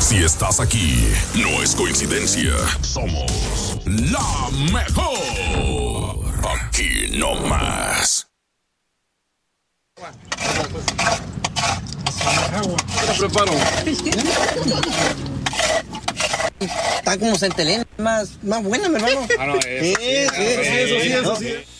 Si estás aquí, no es coincidencia. Somos la mejor. Aquí no más. Te preparo. Está como Centelena, más buena, mi hermano. Ah, no, eso sí.